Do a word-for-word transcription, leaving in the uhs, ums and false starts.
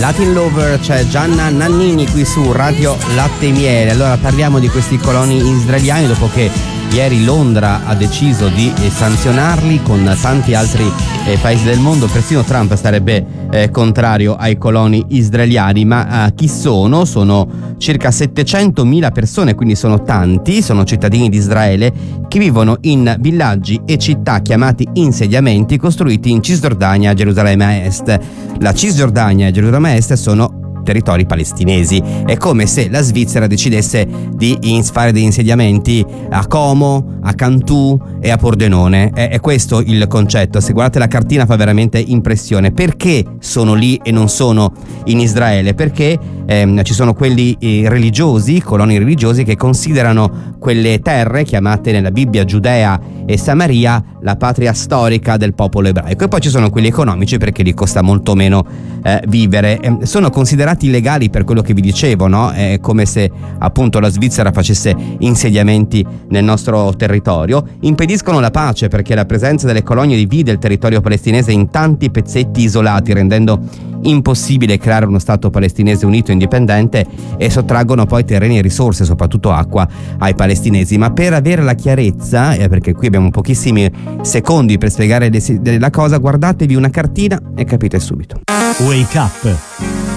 Latin Lover, c'è Gianna Nannini qui su Radio Latte e Miele. Allora parliamo di questi coloni israeliani dopo che ieri Londra ha deciso di sanzionarli con tanti altri eh, paesi del mondo. Persino Trump sarebbe eh, contrario ai coloni israeliani. Ma eh, chi sono? Sono circa settecentomila persone, quindi sono tanti, sono cittadini di Israele che vivono in villaggi e città chiamati insediamenti costruiti in Cisgiordania e Gerusalemme Est. La Cisgiordania e Gerusalemme Est sono territori palestinesi. È come se la Svizzera decidesse di fare degli insediamenti a Como, a Cantù e a Pordenone. È, è questo il concetto. Se guardate la cartina fa veramente impressione. Perché sono lì e non sono in Israele? Perché ehm, ci sono quelli eh, religiosi, coloni religiosi, che considerano quelle terre chiamate nella Bibbia Giudea e Samaria la patria storica del popolo ebraico. E poi ci sono quelli economici, perché li costa molto meno eh, vivere. Eh, sono considerati illegali per quello che vi dicevo, no? È come se appunto la Svizzera facesse insediamenti nel nostro territorio. Impediscono la pace, perché la presenza delle colonie divide il territorio palestinese in tanti pezzetti isolati, rendendo impossibile creare uno stato palestinese unito e indipendente, e sottraggono poi terreni e risorse, soprattutto acqua, ai palestinesi. Ma per avere la chiarezza, eh, perché qui abbiamo pochissimi secondi per spiegare le, la cosa, guardatevi una cartina e capite subito. Wake Up